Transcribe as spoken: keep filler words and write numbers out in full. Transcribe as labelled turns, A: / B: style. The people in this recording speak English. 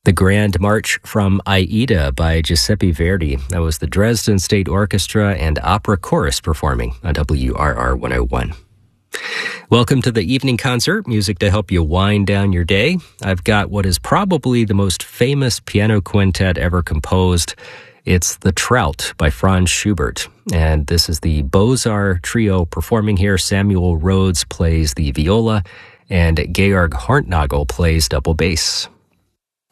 A: The Grand March from Aida by Giuseppe Verdi. That was the Dresden State Orchestra and Opera Chorus performing on W R R one oh one. Welcome to the evening concert, music to help you wind down your day. I've got what is probably the most famous piano quintet ever composed. It's The Trout by Franz Schubert. And this is the Beaux-Arts trio performing here. Samuel Rhodes plays the viola, and Georg Horntnagel plays double bass.